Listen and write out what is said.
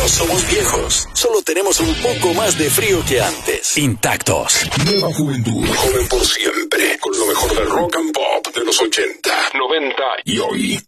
No somos viejos, solo tenemos un poco más de frío que antes. Intactos. Nueva juventud, joven por siempre, con lo mejor del rock and pop de los 80, 90 y hoy.